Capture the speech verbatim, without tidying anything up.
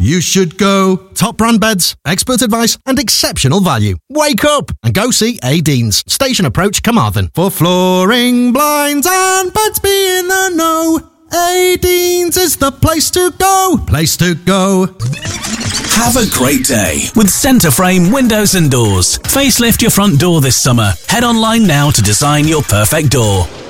you should go. Top brand beds, expert advice and exceptional value. Wake up and go see A. Deans, Station Approach, Carmarthen. For flooring, blinds and beds, be in the know. A. Deans is the place to go. Place to go. Have a great day with Centre Frame Windows and Doors. Facelift your front door this summer. Head online now to design your perfect door.